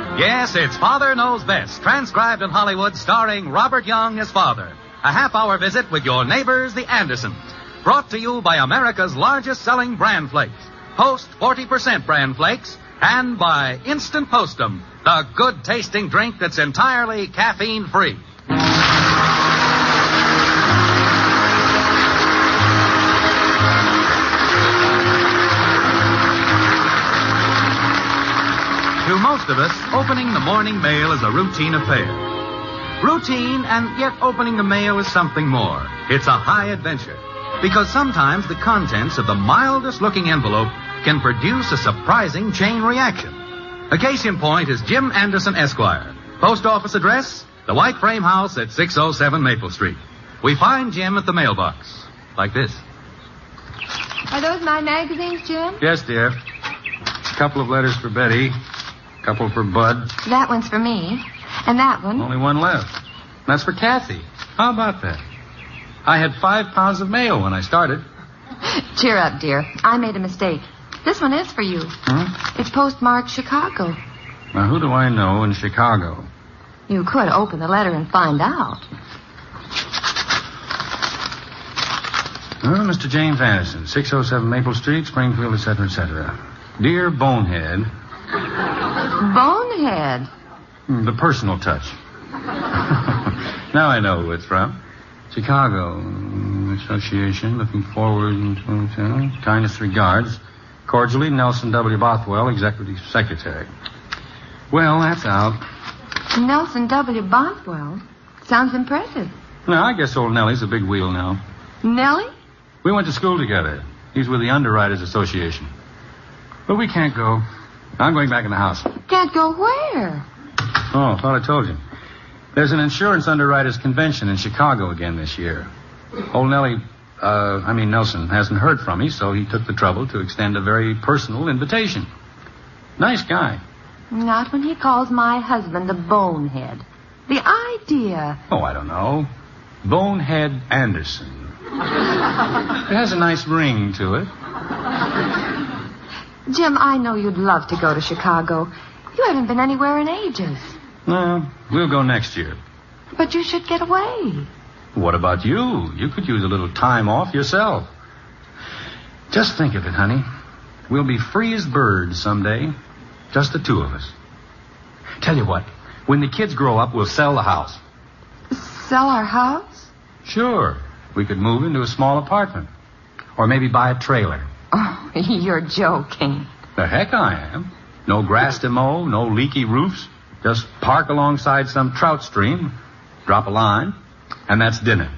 Yes, it's Father Knows Best, transcribed in Hollywood, starring Robert Young as father. A half-hour visit with your neighbors, the Andersons. Brought to you by America's largest-selling Bran Flakes. Post 40% Bran Flakes, and by Instant Postum, the good-tasting drink that's entirely caffeine-free. To most of us, opening the morning mail is a routine affair. Routine, and yet opening the mail is something more. It's a high adventure. Because sometimes the contents of the mildest-looking envelope can produce a surprising chain reaction. A case in point is Jim Anderson, Esquire. Post office address, the White Frame House at 607 Maple Street. We find Jim at the mailbox. Like this. Are those my magazines, Jim? Yes, dear. A couple of letters for Betty. A couple for Bud. That one's for me. And that one. Only one left. That's for Kathy. How about that? I had 5 pounds of mail when I started. Cheer up, dear. I made a mistake. This one is for you. It's postmarked Chicago. Now, who do I know in Chicago? You could open the letter and find out. Mr. James Anderson, 607 Maple Street, Springfield, etc., etc. Dear Bonehead. Bonehead? The personal touch. Now I know who it's from. Chicago Association, looking forward to kindest regards. Cordially, Nelson W. Bothwell, Executive Secretary. Well, that's out. Nelson W. Bothwell? Sounds impressive. Now, I guess old Nellie's a big wheel now. Nellie? We went to school together. He's with the Underwriters Association. But we can't go. I'm going back in the house. Can't go where? Oh, I thought I told you. There's an insurance underwriters convention in Chicago again this year. Old Nelson hasn't heard from me, so he took the trouble to extend a very personal invitation. Nice guy. Not when he calls my husband a bonehead. The idea. Oh, I don't know. Bonehead Anderson. It has a nice ring to it. Jim, I know you'd love to go to Chicago. You haven't been anywhere in ages. No, we'll go next year. But you should get away. What about you? You could use a little time off yourself. Just think of it, honey. We'll be free as birds someday. Just the two of us. Tell you what, when the kids grow up, we'll sell the house. Sell our house? Sure. We could move into a small apartment. Or maybe buy a trailer. Oh, you're joking. The heck I am. No grass to mow, no leaky roofs. Just park alongside some trout stream, drop a line, and that's dinner.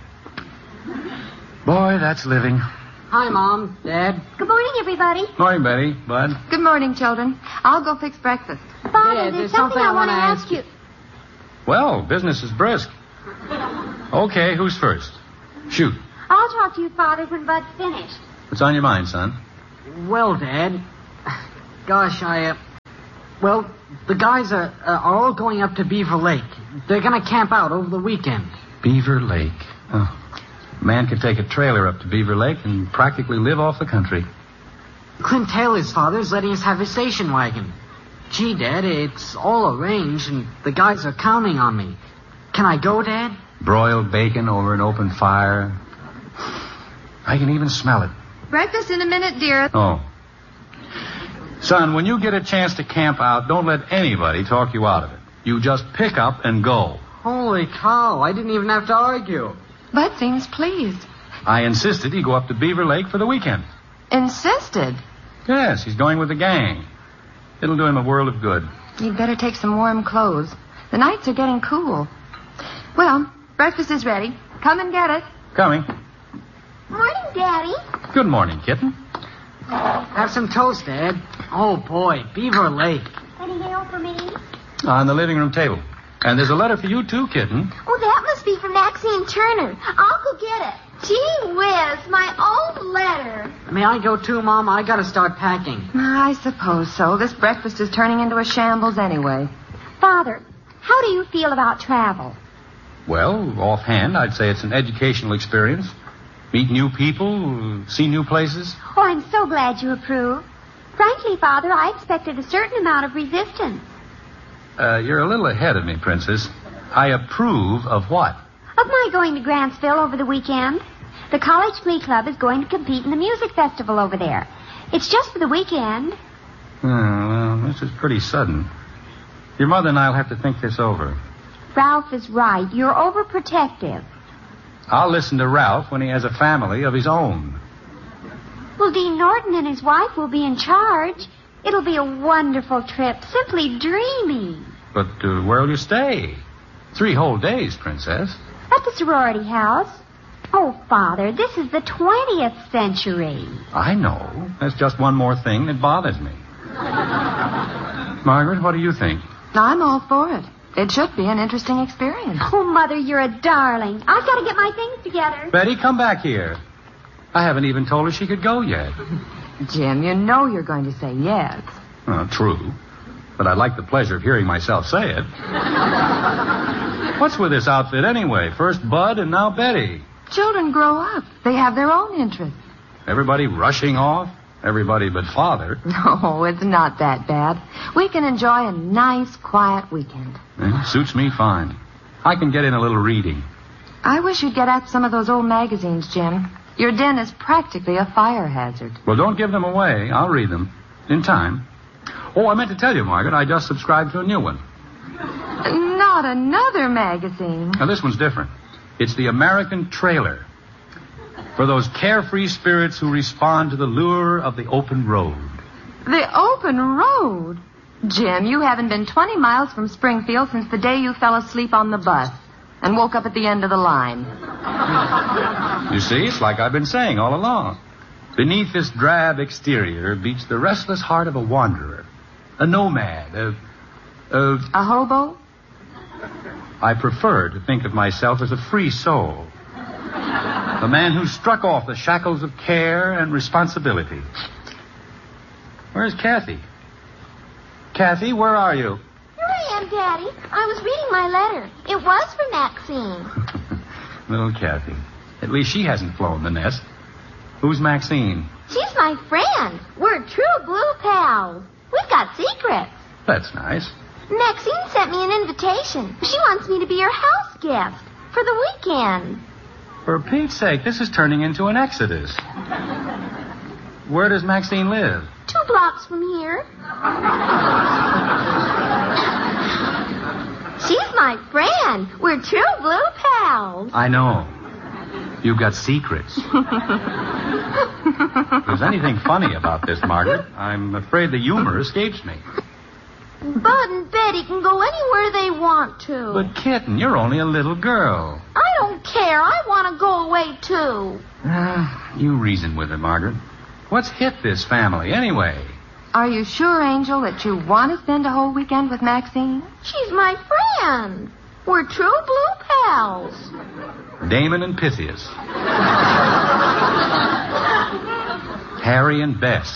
Boy, that's living. Hi, Mom, Dad. Good morning, everybody. Morning, Betty, Bud. Good morning, children. I'll go fix breakfast. Father, there's something I want to ask you. Well, business is brisk. Okay, who's first? Shoot. I'll talk to you, Father, when Bud's finished. What's on your mind, son? Well, Dad, gosh, well, the guys are all going up to Beaver Lake. They're going to camp out over the weekend. Beaver Lake. Oh. A man could take a trailer up to Beaver Lake and practically live off the country. Clint Taylor's father's letting us have his station wagon. Gee, Dad, it's all arranged, and the guys are counting on me. Can I go, Dad? Broiled bacon over an open fire. I can even smell it. Breakfast in a minute, dear. Oh. Son, when you get a chance to camp out, don't let anybody talk you out of it. You just pick up and go. Holy cow, I didn't even have to argue. Bud seems pleased. I insisted he go up to Beaver Lake for the weekend. Insisted? Yes, he's going with the gang. It'll do him a world of good. You'd better take some warm clothes. The nights are getting cool. Well, breakfast is ready. Come and get it. Coming. Morning, Daddy. Good morning, kitten. Have some toast, Dad. Oh, boy, Beaver Lake. Any mail for me? On the living room table. And there's a letter for you, too, kitten. Oh, that must be from Maxine Turner. I'll go get it. Gee whiz, my old letter. May I go too, Mom? I gotta start packing. I suppose so. This breakfast is turning into a shambles anyway. Father, how do you feel about travel? Well, offhand, I'd say it's an educational experience. Meet new people, see new places. Oh, I'm so glad you approve. Frankly, Father, I expected a certain amount of resistance. You're a little ahead of me, Princess. I approve of what? Of my going to Grantsville over the weekend. The College Glee Club is going to compete in the music festival over there. It's just for the weekend. Well, this is pretty sudden. Your mother and I will have to think this over. Ralph is right. You're overprotective. I'll listen to Ralph when he has a family of his own. Well, Dean Norton and his wife will be in charge. It'll be a wonderful trip. Simply dreamy. But where will you stay? 3 whole days, Princess. At the sorority house. Oh, Father, this is the 20th century. I know. That's just one more thing that bothers me. Margaret, what do you think? I'm all for it. It should be an interesting experience. Oh, Mother, you're a darling. I've got to get my things together. Betty, come back here. I haven't even told her she could go yet. Jim, you know you're going to say yes. True. But I'd like the pleasure of hearing myself say it. What's with this outfit anyway? First Bud and now Betty. Children grow up. They have their own interests. Everybody rushing off? Everybody but Father. No, it's not that bad. We can enjoy a nice, quiet weekend. Suits me fine. I can get in a little reading. I wish you'd get at some of those old magazines, Jim. Your den is practically a fire hazard. Well, don't give them away. I'll read them. In time. Oh, I meant to tell you, Margaret, I just subscribed to a new one. Not another magazine. Now, this one's different. It's the American Trailer. For those carefree spirits who respond to the lure of the open road. The open road? Jim, you haven't been 20 miles from Springfield since the day you fell asleep on the bus and woke up at the end of the line. You see, it's like I've been saying all along. Beneath this drab exterior beats the restless heart of a wanderer, a nomad, A hobo? I prefer to think of myself as a free soul. The man who struck off the shackles of care and responsibility. Where's Kathy? Kathy, where are you? Here I am, Daddy. I was reading my letter. It was for Maxine. Little Kathy. At least she hasn't flown the nest. Who's Maxine? She's my friend. We're true blue pals. We've got secrets. That's nice. Maxine sent me an invitation. She wants me to be her house guest for the weekend. For Pete's sake, this is turning into an exodus. Where does Maxine live? 2 blocks from here. She's my friend. We're true blue pals. I know. You've got secrets. If there's anything funny about this, Margaret, I'm afraid the humor escapes me. Bud and Betty can go anywhere they want to. But, Kitten, you're only a little girl. I don't care. I want to go away, too. You reason with her, Margaret. What's hit this family, anyway? Are you sure, Angel, that you want to spend a whole weekend with Maxine? She's my friend. We're true blue pals. Damon and Pythias. Harry and Bess.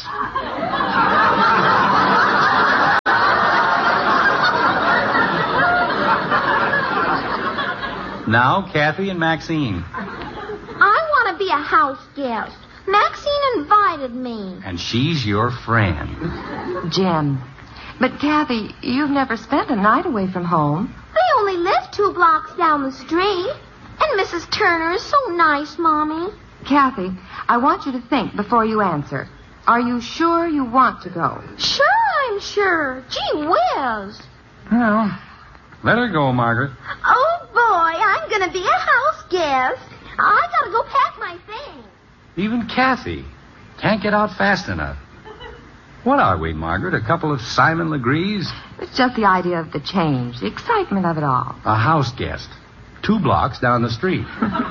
Now, Kathy and Maxine. I want to be a house guest. Maxine invited me. And she's your friend. Jim. But, Kathy, you've never spent a night away from home. They only live 2 blocks down the street. And Mrs. Turner is so nice, Mommy. Kathy, I want you to think before you answer. Are you sure you want to go? Sure, I'm sure. Gee whiz. Well, let her go, Margaret. Oh, boy, I'm going to be a house guest. I got to go pack my things. Even Kathy can't get out fast enough. What are we, Margaret? A couple of Simon Legrees? It's just the idea of the change, the excitement of it all. A house guest. 2 blocks down the street.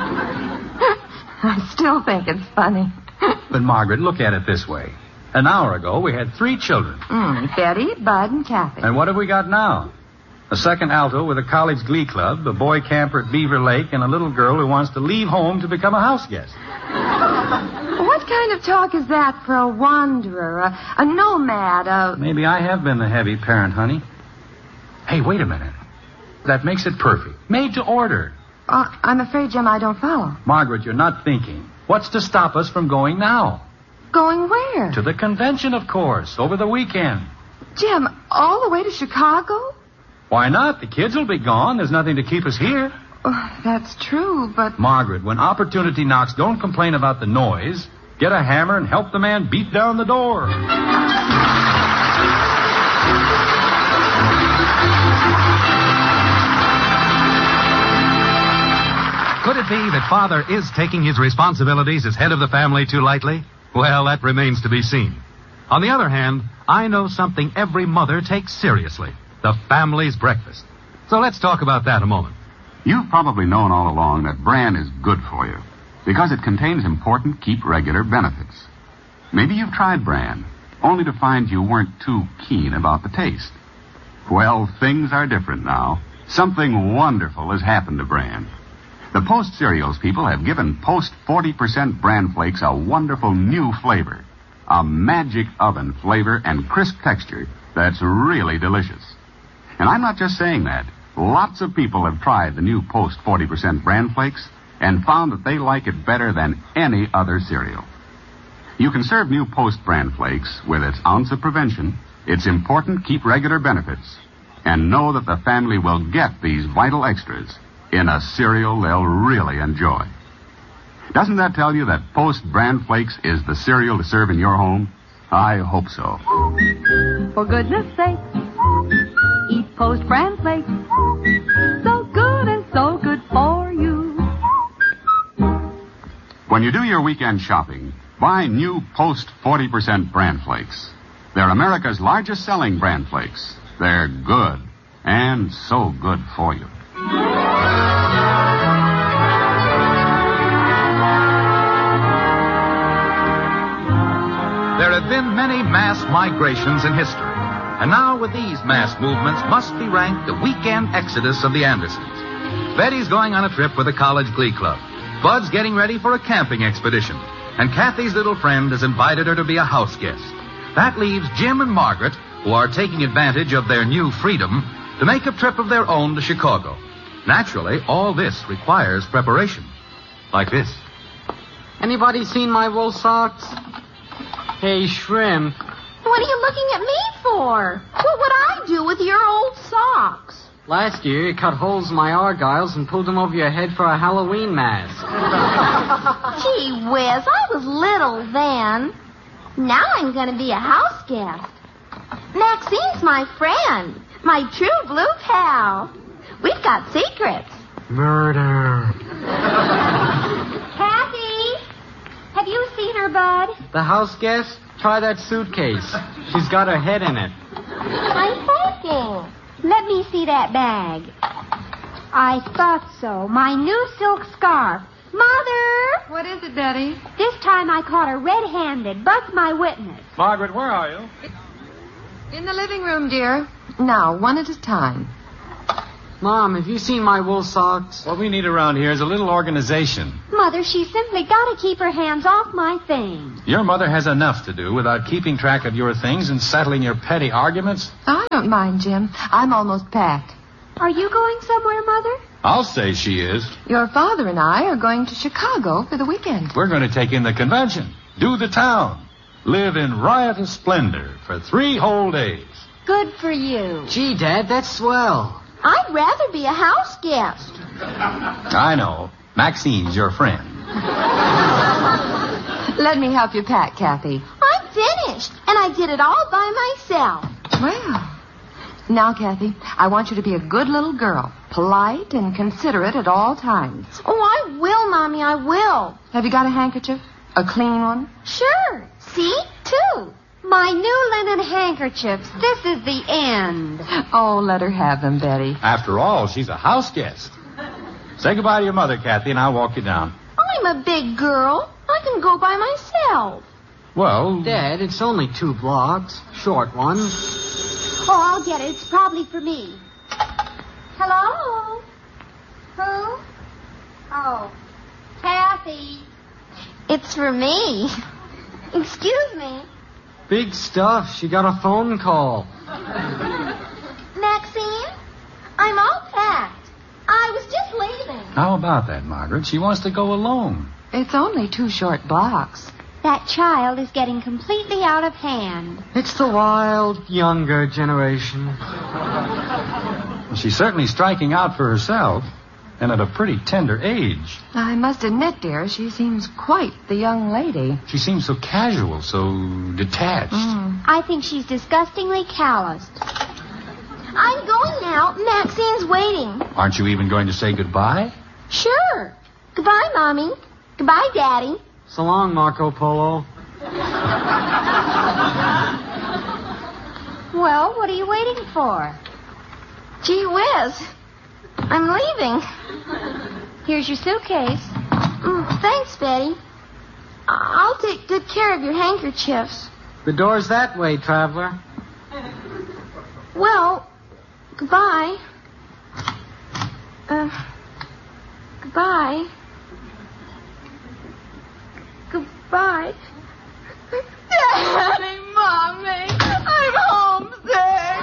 I still think it's funny. But, Margaret, look at it this way. An hour ago, we had 3 children. Betty, Bud, and Kathy. And what have we got now? A second alto with a college glee club, a boy camper at Beaver Lake, and a little girl who wants to leave home to become a house guest. What kind of talk is that for a wanderer, a nomad, Maybe I have been the heavy parent, honey. Hey, wait a minute. That makes it perfect. Made to order. I'm afraid, Jim, I don't follow. Margaret, you're not thinking. What's to stop us from going now? Going where? To the convention, of course, over the weekend. Jim, all the way to Chicago? Why not? The kids will be gone. There's nothing to keep us here. Oh, that's true, but... Margaret, when opportunity knocks, don't complain about the noise. Get a hammer and help the man beat down the door. Could it be that Father is taking his responsibilities as head of the family too lightly? Well, that remains to be seen. On the other hand, I know something every mother takes seriously: the family's breakfast. So let's talk about that a moment. You've probably known all along that bran is good for you because it contains important keep regular benefits. Maybe you've tried bran, only to find you weren't too keen about the taste. Well, things are different now. Something wonderful has happened to bran. The Post Cereals people have given Post 40% Bran Flakes a wonderful new flavor. A magic oven flavor and crisp texture that's really delicious. And I'm not just saying that. Lots of people have tried the new Post 40% Bran Flakes and found that they like it better than any other cereal. You can serve new Post Bran Flakes with its ounce of prevention, its important keep regular benefits, and know that the family will get these vital extras in a cereal they'll really enjoy. Doesn't that tell you that Post Bran Flakes is the cereal to serve in your home? I hope so. For goodness sake, eat Post Bran Flakes. So good and so good for you. When you do your weekend shopping, buy new Post 40% Bran Flakes. They're America's largest selling Bran Flakes. They're good and so good for you. There have been many mass migrations in history. And now with these mass movements must be ranked the weekend exodus of the Andersons. Betty's going on a trip with the college glee club. Bud's getting ready for a camping expedition. And Kathy's little friend has invited her to be a house guest. That leaves Jim and Margaret, who are taking advantage of their new freedom, to make a trip of their own to Chicago. Naturally, all this requires preparation. Like this. Anybody seen my wool socks? Hey, Shrimp. What are you looking at me for? What would I do with your old socks? Last year, you cut holes in my argyles and pulled them over your head for a Halloween mask. Gee whiz, I was little then. Now I'm going to be a house guest. Maxine's my friend, my true blue pal. We've got secrets. Murder. Kathy, have you seen her, Bud? The house guest? Try that suitcase. She's got her head in it. I'm thinking. Let me see that bag. I thought so. My new silk scarf. Mother! What is it, Betty? This time I caught her red-handed. Buck's my witness. Margaret, where are you? In the living room, dear. Now, one at a time. Mom, have you seen my wool socks? What we need around here is a little organization. Mother, she's simply got to keep her hands off my things. Your mother has enough to do without keeping track of your things and settling your petty arguments. I don't mind, Jim. I'm almost packed. Are you going somewhere, Mother? I'll say she is. Your father and I are going to Chicago for the weekend. We're going to take in the convention, do the town, live in riotous splendor for 3 whole days. Good for you. Gee, Dad, that's swell. I'd rather be a house guest. I know. Maxine's your friend. Let me help you pack, Kathy. I'm finished, and I did it all by myself. Well, now, Kathy, I want you to be a good little girl, polite and considerate at all times. Oh, I will, Mommy, I will. Have you got a handkerchief? A clean one? Sure. See? 2. My new linen handkerchiefs. This is the end. Oh, let her have them, Betty. After all, she's a house guest. Say goodbye to your mother, Kathy, and I'll walk you down. I'm a big girl. I can go by myself. Well... Dad, it's only 2 blocks. Short one. Oh, I'll get it. It's probably for me. Hello? Who? Oh, Kathy. It's for me. Excuse me. Big stuff. She got a phone call. Maxine, I'm all packed. I was just leaving. How about that, Margaret? She wants to go alone. It's only 2 short blocks. That child is getting completely out of hand. It's the wild, younger generation. She's certainly striking out for herself, and at a pretty tender age. I must admit, dear, she seems quite the young lady. She seems so casual, so detached. I think she's disgustingly calloused. I'm going now. Maxine's waiting. Aren't you even going to say goodbye? Sure. Goodbye, Mommy. Goodbye, Daddy. So long, Marco Polo. Well, what are you waiting for? Gee whiz. I'm leaving. Here's your suitcase. Thanks, Betty. I'll take good care of your handkerchiefs. The door's that way, traveler. Well, goodbye. Goodbye. Goodbye. Daddy, Mommy, I'm homesick.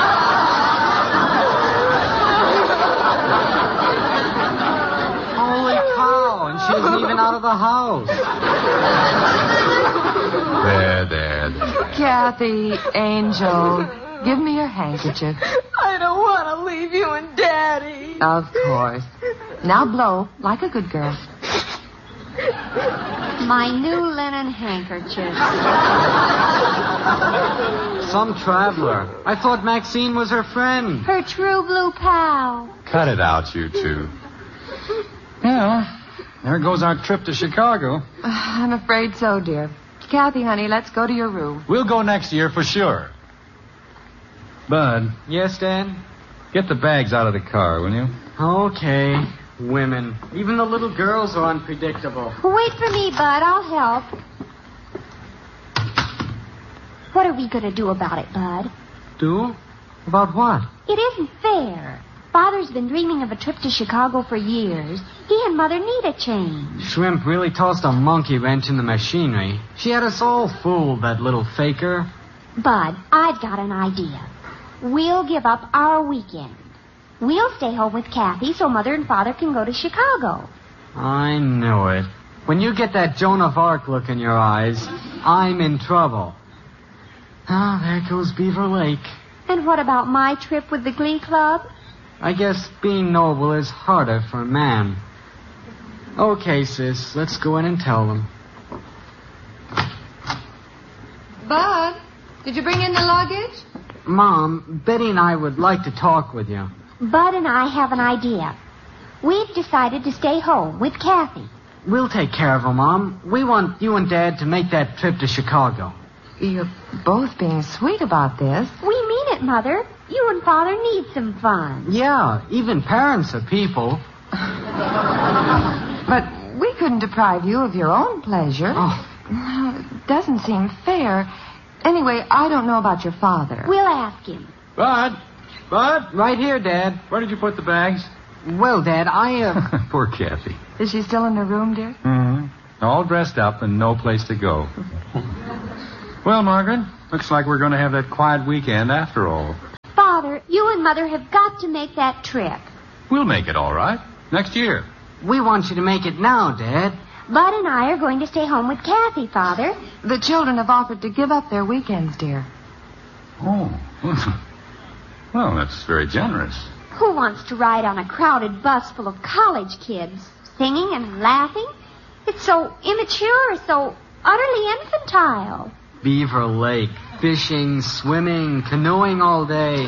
Holy cow, and she isn't even out of the house. There. Kathy, Angel, give me your handkerchief. I don't want to leave you and Daddy. Of course. Now blow like a good girl. My new linen handkerchief. Some traveler. I thought Maxine was her friend. Her true blue pal. Cut it out, you two. Well, there goes our trip to Chicago. I'm afraid so, dear. Kathy, honey, let's go to your room. We'll go next year for sure. Bud, Yes, Dad? get the bags out of the car, will you? Okay. Women. Even the little girls are unpredictable. Wait for me, Bud. I'll help. What are we going to do about it, Bud? Do? About what? It isn't fair. Father's been dreaming of a trip to Chicago for years. He and Mother need a change. Shrimp really tossed a monkey wrench in the machinery. She had us all fooled, that little faker. Bud, I've got an idea. We'll give up our weekend. We'll stay home with Kathy so Mother and Father can go to Chicago. I knew it. When you get that Joan of Arc look in your eyes, I'm in trouble. Ah, there goes Beaver Lake. And what about my trip with the Glee Club? I guess being noble is harder for a man. Okay, sis, let's go in and tell them. Bud, did you bring in the luggage? Mom, Betty and I would like to talk with you. Bud and I have an idea. We've decided to stay home with Kathy. We'll take care of her, Mom. We want you and Dad to make that trip to Chicago. You're both being sweet about this. We mean it, Mother. You and Father need some fun. Yeah, even parents are people. But we couldn't deprive you of your own pleasure. Oh. It doesn't seem fair. Anyway, I don't know about your father. We'll ask him. Bud? Right here, Dad. Where did you put the bags? Well, Dad, Poor Kathy. Is she still in her room, dear? Mm-hmm. All dressed up and no place to go. Well, Margaret, looks like we're going to have that quiet weekend after all. Father, you and Mother have got to make that trip. We'll make it all right. Next year. We want you to make it now, Dad. Bud and I are going to stay home with Kathy, Father. The children have offered to give up their weekends, dear. Oh. Well, that's very generous. Who wants to ride on a crowded bus full of college kids, singing and laughing? It's so immature, so utterly infantile. Beaver Lake. Fishing, swimming, canoeing all day.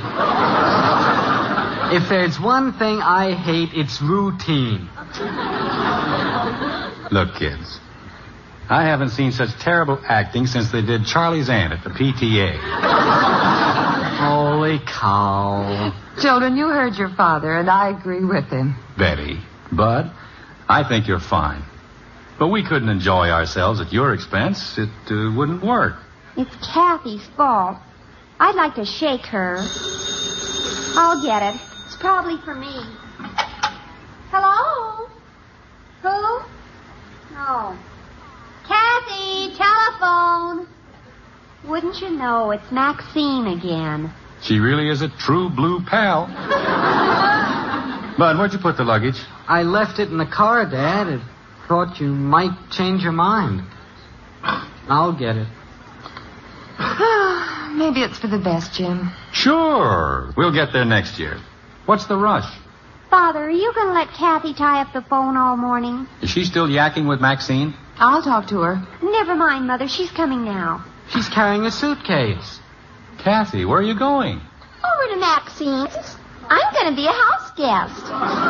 If there's one thing I hate, it's routine. Look, kids, I haven't seen such terrible acting since they did Charlie's Aunt at the PTA. Holy cow. Children, you heard your father, and I agree with him. Betty, Bud, I think you're fine. But we couldn't enjoy ourselves at your expense. It wouldn't work. It's Kathy's fault. I'd like to shake her. I'll get it. It's probably for me. Hello? Who? Oh. Kathy, telephone. Wouldn't you know, it's Maxine again. She really is a true blue pal. Bud, where'd you put the luggage? I left it in the car, Dad. I thought you might change your mind. I'll get it. Maybe it's for the best, Jim. Sure. We'll get there next year. What's the rush? Father, are you going to let Kathy tie up the phone all morning? Is she still yakking with Maxine? I'll talk to her. Never mind, Mother. She's coming now. She's carrying a suitcase. Kathy, where are you going? Over to Maxine's. I'm going to be a house guest.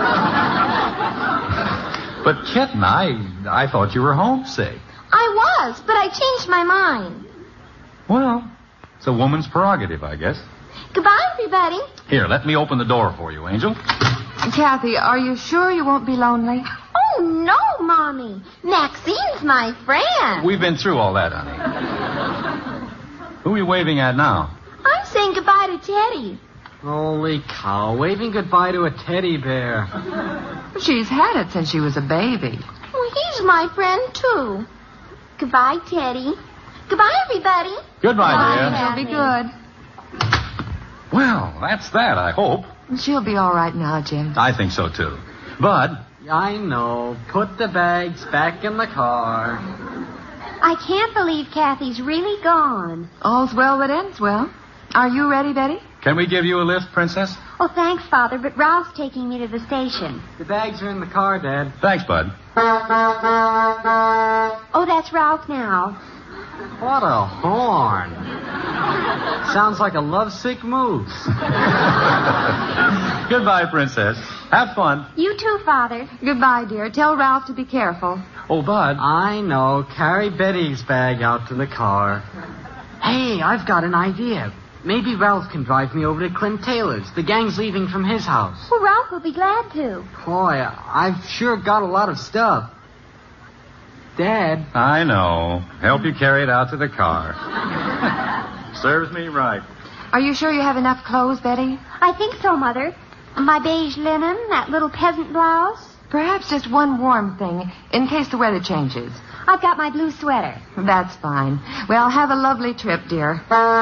But, Kitten, I thought you were homesick. I was, but I changed my mind. Well, it's a woman's prerogative, I guess. Goodbye, everybody. Here, let me open the door for you, Angel. Kathy, are you sure you won't be lonely? Oh, no, Mommy. Maxine's my friend. We've been through all that, honey. Who are you waving at now? I'm saying goodbye to Teddy. Holy cow, waving goodbye to a teddy bear. She's had it since she was a baby. Well, he's my friend, too. Goodbye, Teddy. Goodbye, everybody. Goodbye, dear. She'll be good. Well, that's that, I hope. She'll be all right now, Jim. I think so, too. Bud. I know. Put the bags back in the car. I can't believe Kathy's really gone. All's well that ends well. Are you ready, Betty? Can we give you a lift, Princess? Oh, thanks, Father, but Ralph's taking me to the station. The bags are in the car, Dad. Thanks, Bud. Oh, that's Ralph now. What a horn. Sounds like a lovesick moose. Goodbye, Princess. Have fun. You too, Father. Goodbye, dear. Tell Ralph to be careful. Oh, Bud. I know. Carry Betty's bag out to the car. Hey, I've got an idea. Maybe Ralph can drive me over to Clint Taylor's. The gang's leaving from his house. Well, Ralph will be glad to. Boy, I've sure got a lot of stuff. Dad. I know. Help you carry it out to the car. Serves me right. Are you sure you have enough clothes, Betty? I think so, Mother. My beige linen, that little peasant blouse. Perhaps just one warm thing, in case the weather changes. I've got my blue sweater. That's fine. Well, have a lovely trip, dear.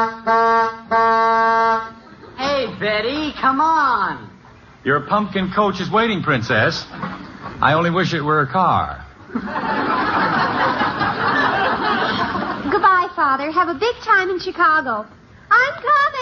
Hey, Betty, come on. Your pumpkin coach is waiting, Princess. I only wish it were a car. Goodbye, Father. Have a big time in Chicago. I'm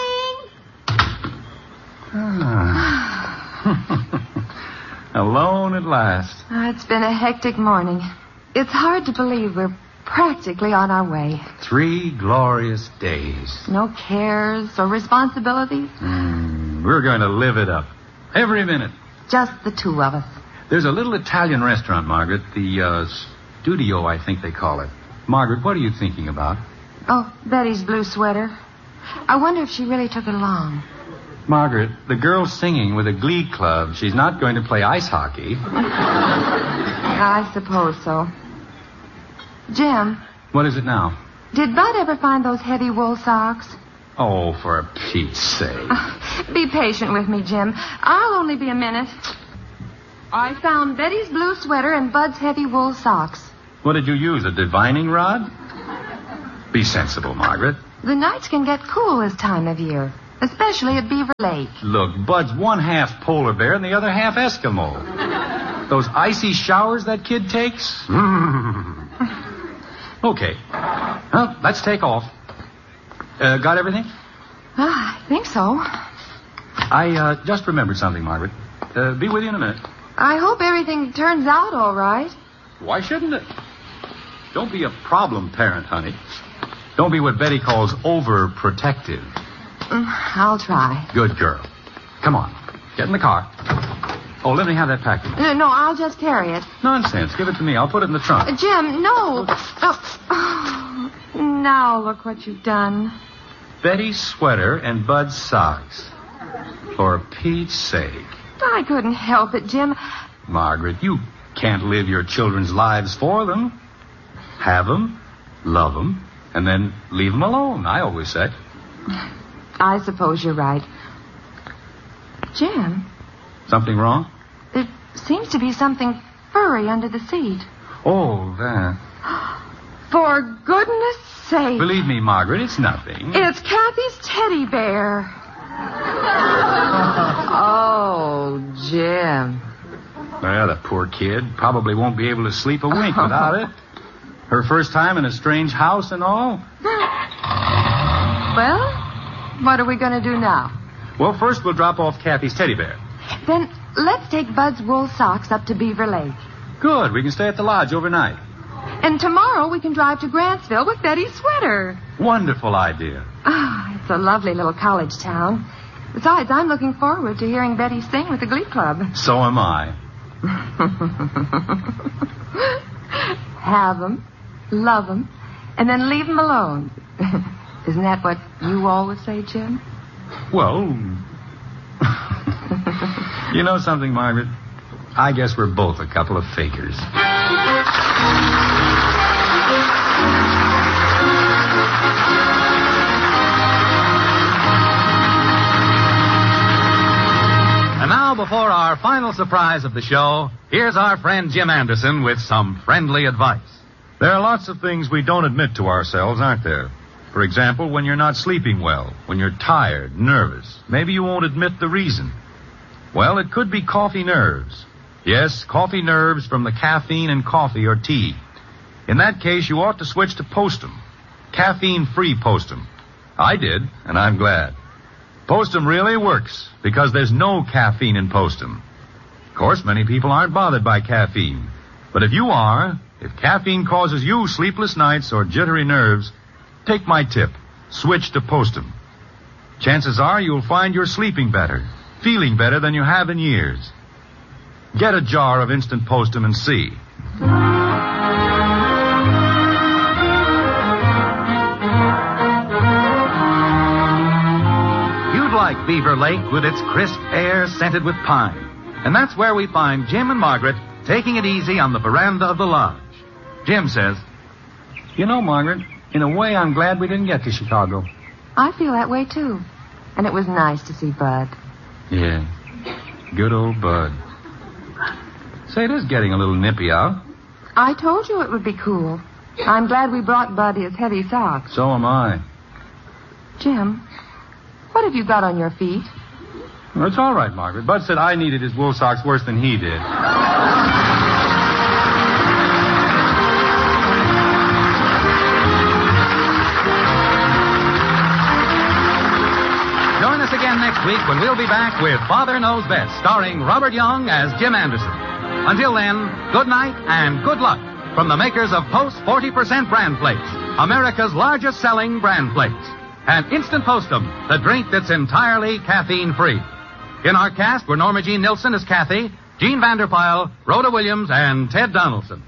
coming. Alone at last. It's been a hectic morning. It's hard to believe we're practically on our way. 3 glorious days. No cares or responsibilities. We're going to live it up. Every minute. Just the two of us. There's a little Italian restaurant, Margaret. The Studio, I think they call it. Margaret, what are you thinking about? Oh, Betty's blue sweater. I wonder if she really took it along. Margaret, the girl's singing with a glee club. She's not going to play ice hockey. I suppose so. Jim. What is it now? Did Bud ever find those heavy wool socks? Oh, for Pete's sake. Be patient with me, Jim. I'll only be a minute. I found Betty's blue sweater and Bud's heavy wool socks. What did you use, a divining rod? Be sensible, Margaret. The nights can get cool this time of year, especially at Beaver Lake. Look, Bud's one half polar bear and the other half Eskimo. Those icy showers that kid takes? Okay. Well, let's take off. Got everything? I think so. I just remembered something, Margaret. Be with you in a minute. I hope everything turns out all right. Why shouldn't it? Don't be a problem parent, honey. Don't be what Betty calls overprotective. I'll try. Good girl. Come on. Get in the car. Oh, let me have that package. No, I'll just carry it. Nonsense. Give it to me. I'll put it in the trunk. Jim, no. Oh, now look what you've done. Betty's sweater and Bud's socks. For Pete's sake. I couldn't help it, Jim. Margaret, you can't live your children's lives for them. Have them, love them, and then leave them alone, I always say. I suppose you're right. Jim. Something wrong? There seems to be something furry under the seat. Oh, that. For goodness sake. Believe me, Margaret, it's nothing. It's Kathy's teddy bear. Oh, Jim. Well, the poor kid probably won't be able to sleep a wink without it. Her first time in a strange house and all. Well, what are we going to do now? Well, first we'll drop off Kathy's teddy bear. Then let's take Bud's wool socks up to Beaver Lake. Good. We can stay at the lodge overnight. And tomorrow we can drive to Grantsville with Betty's sweater. Wonderful idea. Ah, it's a lovely little college town. Besides, I'm looking forward to hearing Betty sing with the Glee Club. So am I. Have 'em, love 'em, and then leave 'em alone. Isn't that what you always say, Jim? Well, you know something, Margaret? I guess we're both a couple of fakers. And now, before our final surprise of the show, here's our friend Jim Anderson with some friendly advice. There are lots of things we don't admit to ourselves, aren't there? For example, when you're not sleeping well, when you're tired, nervous, maybe you won't admit the reason. Well, it could be coffee nerves. Yes, coffee nerves from the caffeine in coffee or tea. In that case, you ought to switch to Postum. Caffeine-free Postum. I did, and I'm glad. Postum really works because there's no caffeine in Postum. Of course, many people aren't bothered by caffeine. But if you are, if caffeine causes you sleepless nights or jittery nerves, take my tip. Switch to Postum. Chances are you'll find you're sleeping better, feeling better than you have in years. Get a jar of instant Postum and see. You'd like Beaver Lake with its crisp air scented with pine. And that's where we find Jim and Margaret taking it easy on the veranda of the lodge. Jim says, You know, Margaret, in a way, I'm glad we didn't get to Chicago. I feel that way, too. And it was nice to see Bud. Yeah. Good old Bud. Say, it is getting a little nippy out. I told you it would be cool. I'm glad we brought Bud his heavy socks. So am I. Jim, what have you got on your feet? Well, it's all right, Margaret. Bud said I needed his wool socks worse than he did. Join us again next week when we'll be back with Father Knows Best, starring Robert Young as Jim Anderson. Until then, good night and good luck from the makers of Post 40% Bran Flakes, America's largest selling Bran Flakes. And Instant Postum, the drink that's entirely caffeine-free. In our cast were Norma Jean Nilsson as Kathy, Gene Vanderpyle, Rhoda Williams, and Ted Donaldson.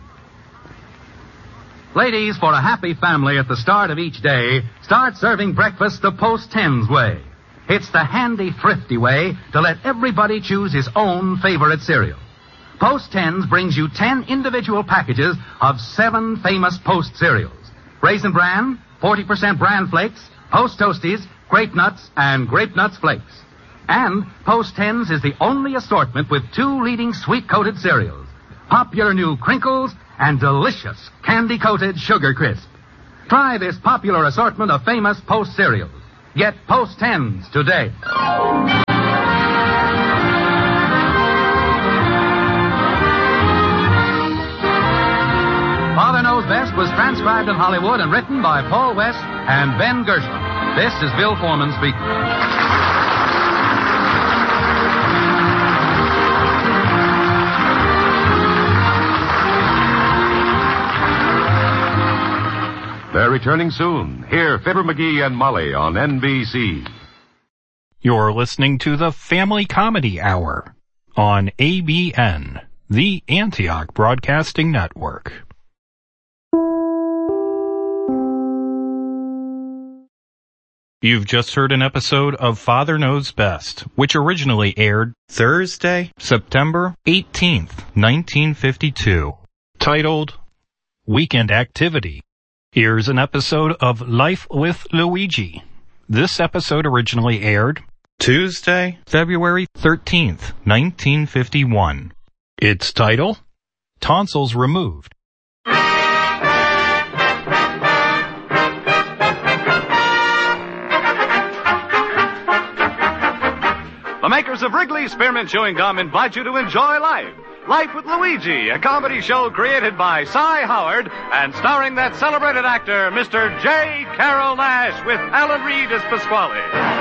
Ladies, for a happy family at the start of each day, start serving breakfast the Post 10's way. It's the handy, thrifty way to let everybody choose his own favorite cereal. Post 10's brings you 10 individual packages of 7 famous Post cereals. Raisin Bran, 40% Bran Flakes, Post Toasties, Grape Nuts, and Grape Nuts Flakes. And Post 10's is the only assortment with 2 leading sweet-coated cereals. Popular new Crinkles and delicious candy-coated Sugar Crisp. Try this popular assortment of famous Post cereals. Get Post 10's today. Father Knows Best was transcribed in Hollywood and written by Paul West and Ben Gershwin. This is Bill Foreman speaking. They're returning soon. Hear Fibber McGee and Molly on NBC. You're listening to the Family Comedy Hour on ABN, the Antioch Broadcasting Network. You've just heard an episode of Father Knows Best, which originally aired Thursday, September 18th, 1952, titled Weekend Activity. Here's an episode of Life with Luigi. This episode originally aired Tuesday, February 13th, 1951. Its title, Tonsils Removed. The makers of Wrigley's Spearmint Chewing Gum invite you to enjoy life. Life with Luigi, a comedy show created by Cy Howard and starring that celebrated actor, Mr. J. Carrol Nash, with Alan Reed as Pasquale.